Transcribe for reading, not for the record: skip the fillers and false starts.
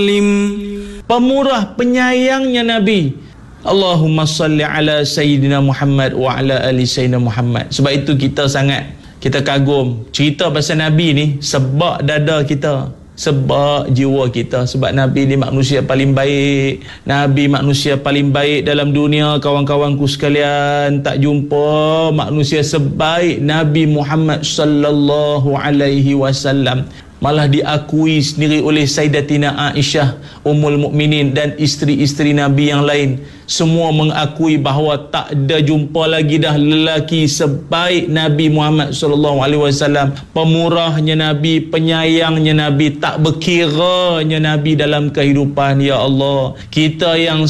Pemurah penyayangnya Nabi. Allahumma salli ala Sayyidina Muhammad wa ala ali Sayyidina Muhammad. Sebab itu kita kagum cerita pasal Nabi ni, sebab dada kita, sebab jiwa kita. Sebab Nabi ni manusia paling baik. Nabi manusia paling baik dalam dunia. Kawan-kawanku sekalian, tak jumpa manusia sebaik Nabi Muhammad sallallahu alaihi wasallam. Malah diakui sendiri oleh Sayyidatina Aisyah Ummul Mukminin dan isteri-isteri Nabi yang lain. Semua mengakui bahawa tak ada jumpa lagi dah lelaki sebaik Nabi Muhammad sallallahu alaihi wasallam. Pemurahnya Nabi, penyayangnya Nabi, tak berkiranya Nabi dalam kehidupan. Ya Allah, kita yang